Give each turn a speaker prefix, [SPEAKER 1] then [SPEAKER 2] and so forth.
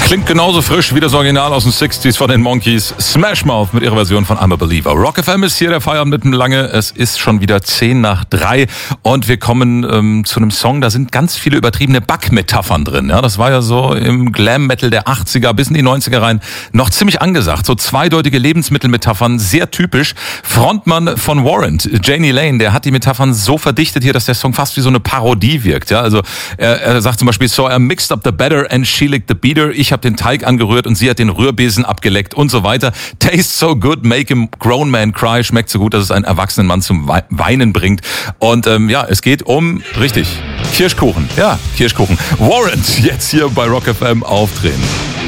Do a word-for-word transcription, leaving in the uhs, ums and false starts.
[SPEAKER 1] Klingt genauso frisch wie das Original aus den sechziger von den Monkees. Smash Mouth mit ihrer Version von I'm a Believer. Rock F M ist hier, der Feierabend mitten lange. Es ist schon wieder zehn nach drei und wir kommen ähm, zu einem Song, da sind ganz viele übertriebene Backmetaphern drin. Ja, das war ja so im Glam-Metal der achtziger bis in die neunziger rein noch ziemlich angesagt. So zweideutige Lebensmittelmetaphern, sehr typisch. Frontmann von Warrant, Jani Lane, der hat die Metaphern so verdichtet hier, dass der Song fast wie so eine Parodie wirkt. Ja, also er, er sagt zum Beispiel, so I mixed up the batter and she licked the beater. Ich habe den Teig angerührt und sie hat den Rührbesen abgeleckt und so weiter. Taste so good, make a grown man cry. Schmeckt so gut, dass es einen erwachsenen Mann zum Weinen bringt. Und ähm, ja, es geht um, richtig, Kirschkuchen. Ja, Kirschkuchen. Warrant, jetzt hier bei Rock F M aufdrehen.